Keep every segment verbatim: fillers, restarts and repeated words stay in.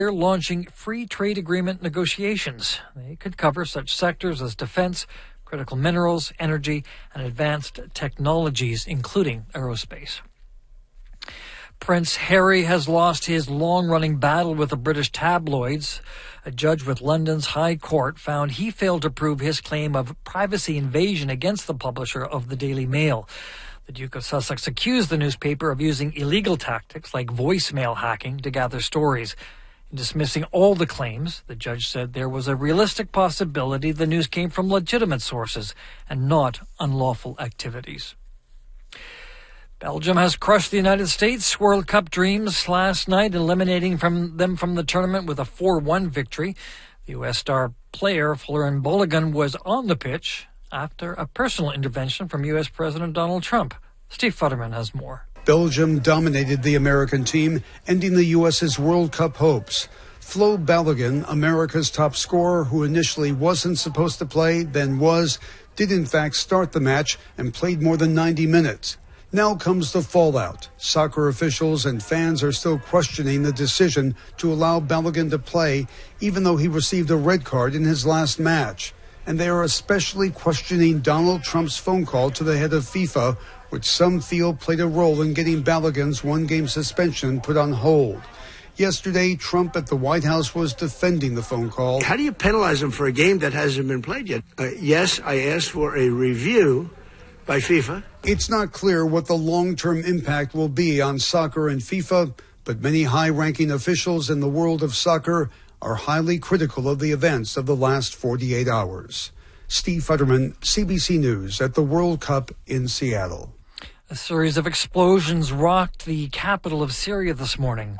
They're launching free trade agreement negotiations. They could cover such sectors as defense, critical minerals, energy, and advanced technologies, including aerospace. Prince Harry has lost his long-running battle with the British tabloids. A judge with London's High Court found he failed to prove his claim of privacy invasion against the publisher of the Daily Mail. The Duke of Sussex accused the newspaper of using illegal tactics like voicemail hacking to gather stories. In dismissing all the claims, the judge said there was a realistic possibility the news came from legitimate sources and not unlawful activities. Belgium has crushed the United States' World Cup dreams last night, eliminating from them from the tournament with a four one victory. The U S star player Florian Balogun was on the pitch after a personal intervention from U S President Donald Trump. Steve Futterman has more. Belgium dominated the American team, ending the U S's World Cup hopes. Flo Balogun, America's top scorer, who initially wasn't supposed to play, then was, did in fact start the match and played more than ninety minutes. Now comes the fallout. Soccer officials and fans are still questioning the decision to allow Balogun to play, even though he received a red card in his last match. And they are especially questioning Donald Trump's phone call to the head of FIFA, which some feel played a role in getting Balogun's one-game suspension put on hold. Yesterday, Trump at the White House was defending the phone call. How do you penalize him for a game that hasn't been played yet? Uh, yes, I asked for a review by FIFA. It's not clear what the long-term impact will be on soccer and FIFA, but many high-ranking officials in the world of soccer are highly critical of the events of the last forty-eight hours. Steve Futterman, C B C News at the World Cup in Seattle. A series of explosions rocked the capital of Syria this morning.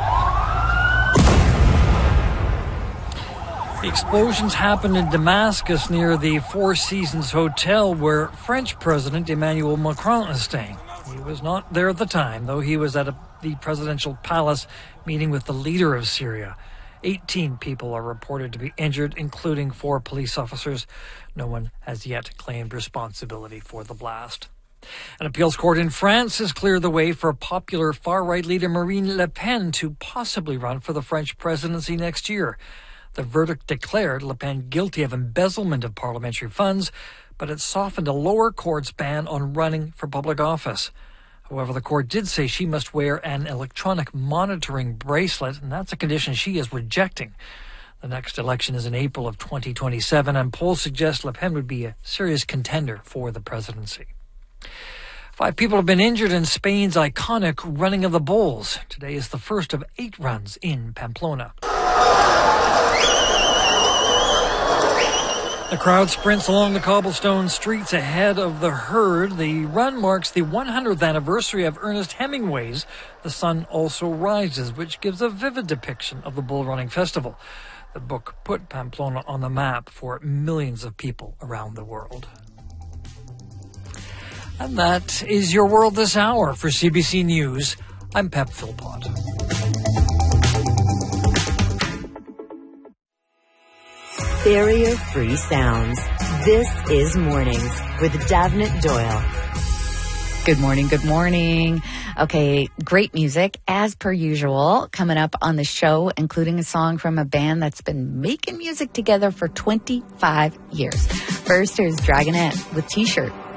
The explosions happened in Damascus near the Four Seasons Hotel where French President Emmanuel Macron is staying. He was not there at the time, though he was at a, the presidential palace meeting with the leader of Syria. eighteen people are reported to be injured, including four police officers. No one has yet claimed responsibility for the blast. An appeals court in France has cleared the way for popular far-right leader Marine Le Pen to possibly run for the French presidency next year. The verdict declared Le Pen guilty of embezzlement of parliamentary funds, but it softened a lower court's ban on running for public office. However, the court did say she must wear an electronic monitoring bracelet, and that's a condition she is rejecting. The next election is in April of twenty twenty-seven, and polls suggest Le Pen would be a serious contender for the presidency. Five people have been injured in Spain's iconic Running of the Bulls. Today is the first of eight runs in Pamplona. The crowd sprints along the cobblestone streets ahead of the herd. The run marks the one hundredth anniversary of Ernest Hemingway's The Sun Also Rises, which gives a vivid depiction of the bull running festival. The book put Pamplona on the map for millions of people around the world. And that is your world this hour. For C B C News, I'm Pep Philpott. Barrier-free sounds. This is Mornings with Davnit Doyle. Good morning, good morning. Okay, great music, as per usual, coming up on the show, including a song from a band that's been making music together for twenty-five years. First, here's Dragonette with T-Shirt.